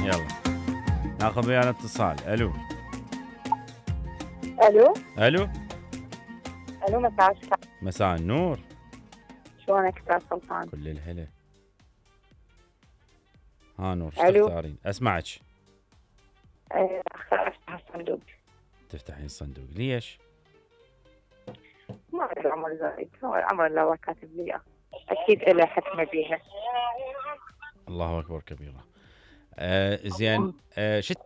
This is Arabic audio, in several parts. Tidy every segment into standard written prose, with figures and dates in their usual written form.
يلا ناخذ ويانا اتصال. الو الو الو الو، مساء الخير. مساء النور. شلونك استاذ سلطان؟ كل الهلا. ها نور، ايش الو. تختارين؟ اسمعك. اختار افتح الصندوق. تفتحين الصندوق ليش؟ ما ادري، عمر زايد، هو العمر اللي الله كاتب لي إياه. اكيد له حكمه بيها. الله اكبر كبيره. زين. شت.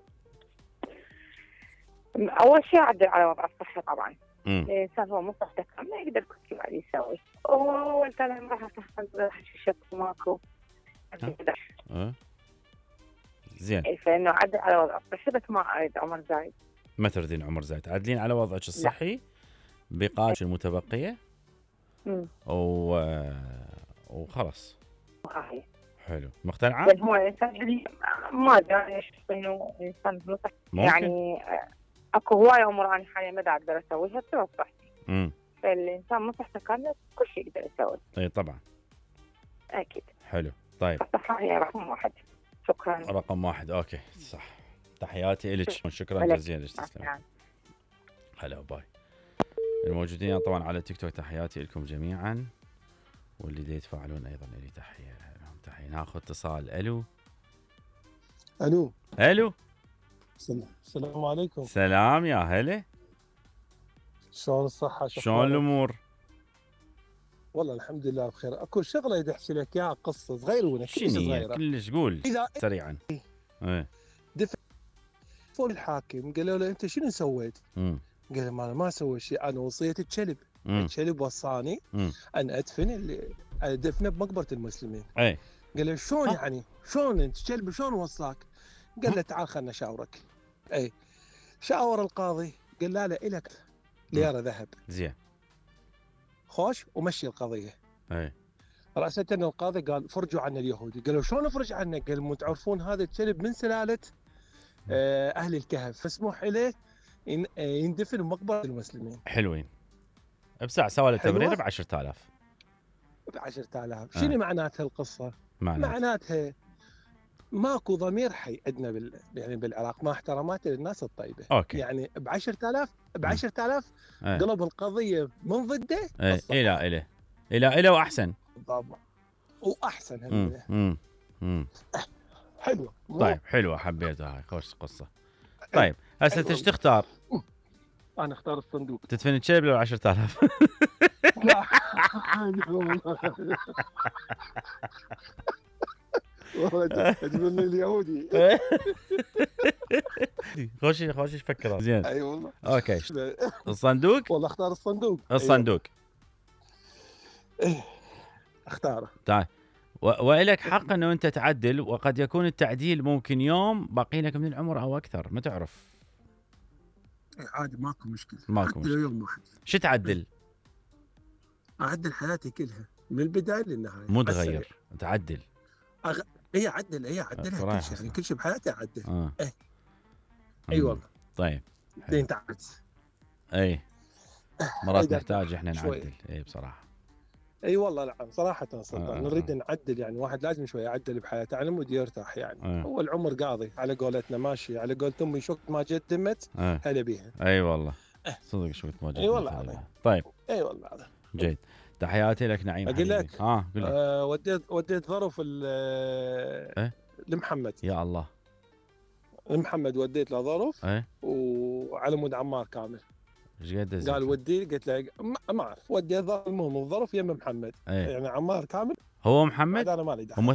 اول شيء اعدل على وضع الصحه طبعا. مم. الانسان هو مو صحته كامله يقدر كل شيء بعد يسوي. وانت لما راح افتح الصندوق راح اشوف ماكو. زين. اي فانه اعدل على وضع الصحه، بس ما اريد عمر زايد. ما تردين عمر زايد، تعدلين على وضعك الصحي بقاش المتبقيه وخلاص. هاي حلو. مقتنعه؟ بل هو الانسان اللي ما ادري ايش انه انسان مو صحي. ممكن. يعني اكو هوايه امور انا حاليا ما اقدر اسويها بسبب صحتي. فالانسان مو صحته كامله كل شيء يقدر يسوي. اي طبعا. اكيد. حلو. طيب الصحه هي رقم واحد. شكرا. رقم واحد. اوكي صح. تحياتي لك. شكرا جزيلا لك. تسلم. هلا باي. الموجودين طبعا على تيك توك تحياتي لكم جميعا، واللي دي يتفاعلون ايضا لي تحيه لهم. تحيه. ناخذ اتصال. الو الو الو. السلام عليكم. سلام يا هلا. شلون الصحة؟ شلون الامور؟ والله الحمد لله بخير. اكو شغله بدي احكي لك اياها، قصه صغيره كلش صغيره. كلش قول اذا سريعا. ايه. دفعوا الحاكم قالوا له انت شنو سويت؟ قال له ما سويت شيء، انا وصيت الكلب. الكلب وصاني ان ادفن اللي ادفنه بمقبره المسلمين. اي. قال له شلون يعني؟ شلون انت كلب شلون وصاك؟ قال له تعال خلنا نشاورك. اي شاور القاضي قال لا الك ليره ذهب. زين. خوش ومشي القضيه. اي. رأسة القاضي قال فرجوا عنا اليهودي. قالوا شلون نفرج عنه؟ قال مو تعرفون هذا الكلب من سلاله اهل الكهف، فاسمح له يندفن بمقبره المسلمين. حلوين. بساعة سوى له تبرير ب 10000. ب 10000. شنو معناتها القصه؟ معناتها ماكو ضمير حي عندنا يعني بالعراق، ما احترمات للناس الطيبه. اوكي. يعني ب 10000 قلب القضيه من ضده. الى واحسن. طبعا واحسن. حلوه. طيب حلوه، حبيتها هاي، خوش قصه. طيب هسه ايش تختار؟ انا اختار الصندوق. تدفن الكلب لو 10000؟ لا والله تدفن اليهودي. خوش ايش فكر. زين. اي والله. اوكي. الصندوق. والله اختار الصندوق. ايه اختاره. طيب وإلك حق انه انت تعدل، وقد يكون التعديل ممكن يوم باقي لك من العمر او اكثر، ما تعرف. عادي ماكو مشكله. ماكو مشكله. يوم واحد. شو تعدل؟ اعدل حياتي كلها من البدايه للنهايه. مو تغير، تعدل. هي عدلها كل شيء، يعني كل شيء بحياتي اعدل. اي والله. طيب دين تعبت. اي مرات نحتاج احنا نعدل. اي بصراحه. اي والله نعم صراحه سلطان نريد نعدل، يعني واحد لازم شويه يعدل بحياته على مود يرتاح يعني. هو العمر قاضي على قولتنا، ماشي على قولة امي شو ما قدمت هلا بيها. اي والله صدق شو ما قدمت. اي والله عظيم. طيب اي والله عظيم. جيد. تحياتي لك نعيم. اقول لك قل لي. وديت ظرف لمحمد. يا الله. محمد وديت له ظرف. وعلى مود عمار كامل. ايش قد قال ودي، قلت له ما اعرف ودي الظرف. المهم الظرف يم محمد. يعني عمار كامل هو محمد. انا ما لي دخل.